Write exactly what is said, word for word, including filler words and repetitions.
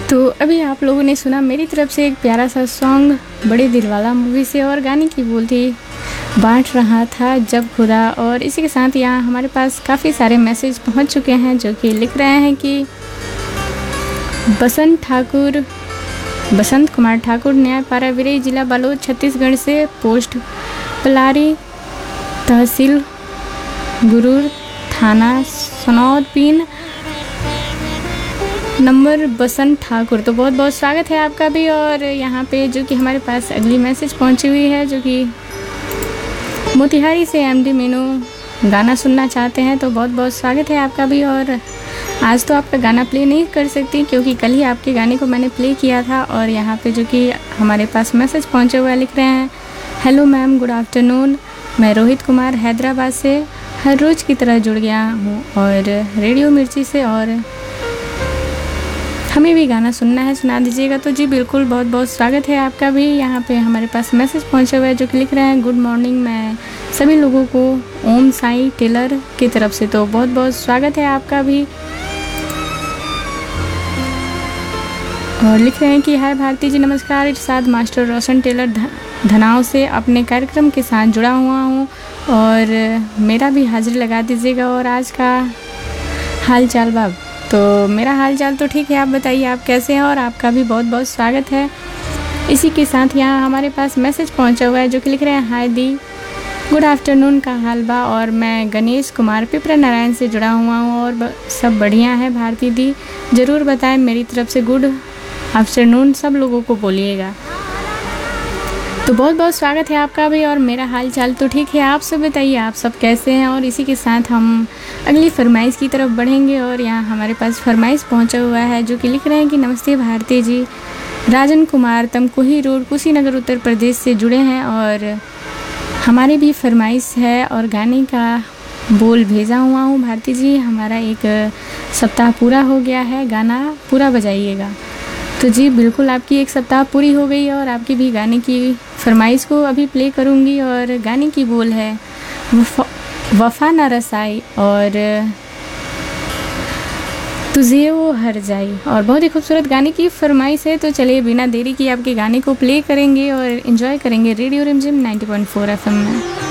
तो अभी आप लोगों ने सुना मेरी तरफ से एक प्यारा सा सॉन्ग बड़े दिल वाला मूवी से, और गाने की बोल थी बांट रहा था जब खुदा। और इसी के साथ यहाँ हमारे पास काफ़ी सारे मैसेज पहुँच चुके हैं जो कि लिख रहे हैं कि बसंत ठाकुर बसंत कुमार ठाकुर न्यायपारा विरई जिला बालोद छत्तीसगढ़ से, पोस्ट पलारी तहसील गुरूर थाना सनौद पिन नंबर बसंत ठाकुर। तो बहुत बहुत स्वागत है आपका भी। और यहाँ पे जो कि हमारे पास अगली मैसेज पहुँची हुई है जो कि मोतिहारी से एमडी मीनू गाना सुनना चाहते हैं, तो बहुत बहुत स्वागत है आपका भी। और आज तो आपका गाना प्ले नहीं कर सकती क्योंकि कल ही आपके गाने को मैंने प्ले किया था। और यहाँ पे जो कि हमारे पास मैसेज पहुँचे हुए लिख रहे हैं, हेलो मैम, गुड आफ्टरनून, मैं रोहित कुमार हैदराबाद से हर रोज़ की तरह जुड़ गया हूँ और रेडियो मिर्ची से, और हमें भी गाना सुनना है, सुना दीजिएगा। तो जी बिल्कुल, बहुत बहुत स्वागत है आपका भी। यहाँ पे हमारे पास मैसेज पहुँचे हुए जो कि लिख रहे हैं, गुड मॉर्निंग, मैं सभी लोगों को ओम साई टेलर की तरफ से, तो बहुत बहुत स्वागत है आपका भी। और लिख रहे हैं कि हाय भारती जी, नमस्कार, इरशाद मास्टर रोशन टेलर धनाव से अपने कार्यक्रम के साथ जुड़ा हुआ हूँ और मेरा भी हाजिरी लगा दीजिएगा। और आज का हाल चाल बाब, तो मेरा हाल चाल तो ठीक है, आप बताइए आप कैसे हैं। और आपका भी बहुत बहुत स्वागत है। इसी के साथ यहाँ हमारे पास मैसेज पहुँचा हुआ है जो कि लिख रहे हैं, हाय दी, गुड आफ्टरनून का हाल बा, और मैं गणेश कुमार पिपरा नारायण से जुड़ा हुआ हूँ और सब बढ़िया है। भारती दी ज़रूर बताएं, मेरी तरफ से गुड आफ्टरनून सब लोगों को बोलिएगा। तो बहुत बहुत स्वागत है आपका भी। और मेरा हाल चाल तो ठीक है, आप सब बताइए आप सब कैसे हैं। और इसी के साथ हम अगली फरमाइश की तरफ बढ़ेंगे। और यहाँ हमारे पास फरमाइश पहुँचा हुआ है जो कि लिख रहे हैं कि नमस्ते भारती जी, राजन कुमार तमकुही रोड कुशीनगर उत्तर प्रदेश से जुड़े हैं और हमारी भी फरमाइश है और गाने का बोल भेजा हुआ हूँ। भारती जी, हमारा एक सप्ताह पूरा हो गया है, गाना पूरा बजाइएगा। तो जी बिल्कुल, आपकी एक सप्ताह पूरी हो गई और आपकी भी गाने की फरमाइश को अभी प्ले करूँगी। और गाने की बोल है वफा, वफा न रसाई और तुझे वो हर जाई, और बहुत ही खूबसूरत गाने की फरमाइश है। तो चलिए बिना देरी की आपके गाने को प्ले करेंगे और एंजॉय करेंगे रेडियो रिमझिम नाइंटी पॉइंट फोर एफएम में।